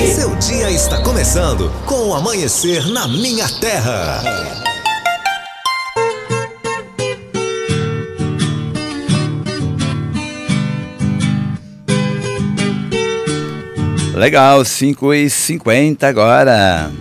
Seu dia está começando com o Amanhecer na Minha Terra. Legal, 5h50 agora.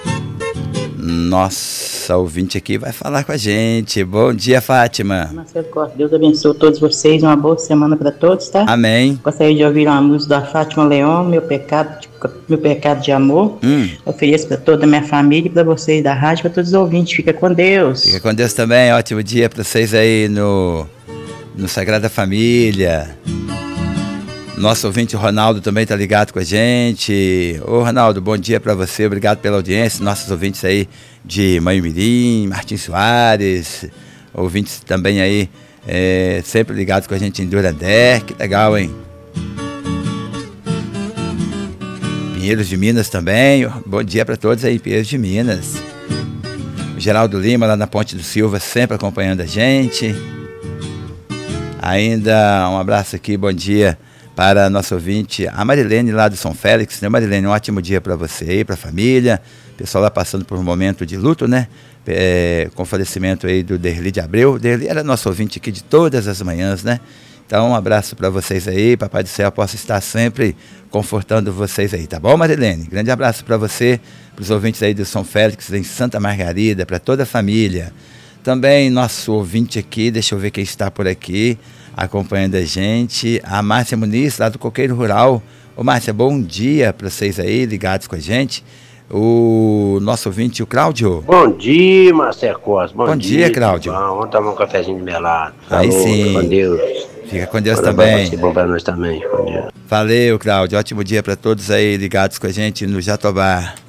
Nossa ouvinte aqui vai falar com a gente. Bom dia, Fátima. Marcelo Costa, Deus abençoe todos vocês. Uma boa semana para todos, tá? Amém. Gostaria de ouvir uma música da Fátima Leão, Meu Pecado de Amor. Ofereço para toda a minha família e para vocês da rádio, para todos os ouvintes. Fica com Deus. Fica com Deus também. Ótimo dia para vocês aí no Sagrada Família. Nosso ouvinte Ronaldo também está ligado com a gente. Ô Ronaldo, bom dia para você, obrigado pela audiência. Nossos ouvintes aí de Manhumirim, Martins Soares, ouvintes também aí sempre ligados com a gente em Durandé, que legal, hein? Pinheiros de Minas também, bom dia para todos aí em Pinheiros de Minas. O Geraldo Lima lá na Ponte do Silva sempre acompanhando a gente. Ainda um abraço aqui, bom dia para a nossa ouvinte, a Marilene lá do São Félix, né? Marilene, um ótimo dia para você aí, para a família, pessoal lá passando por um momento de luto, né? Com o falecimento aí do Derli de Abreu. Derli era nosso ouvinte aqui de todas as manhãs, né? Então um abraço para vocês aí, Papai do Céu possa estar sempre confortando vocês aí, tá bom, Marilene? Grande abraço para você, para os ouvintes aí do São Félix, em Santa Margarida, para toda a família. Também nosso ouvinte aqui, deixa eu ver quem está por aqui, acompanhando a gente, a Márcia Muniz, lá do Coqueiro Rural. Ô Márcia, bom dia para vocês aí, ligados com a gente. O nosso ouvinte, o Cláudio. Bom dia, Marcelo Costa. Bom dia, Cláudio. Vamos tomar um cafezinho de melado. Aí Falou, sim. com Deus. Fica com Deus também. Bom para nós também, com Deus. Valeu, Cláudio. Ótimo dia para todos aí ligados com a gente no Jatobá.